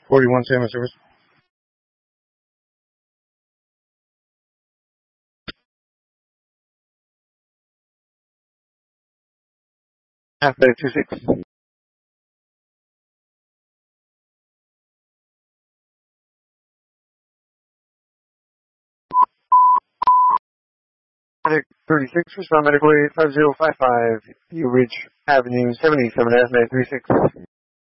41 Salmon Service. Halfway 26. Medic 36, respond medical 85055, New Ridge Avenue, 77 F 936.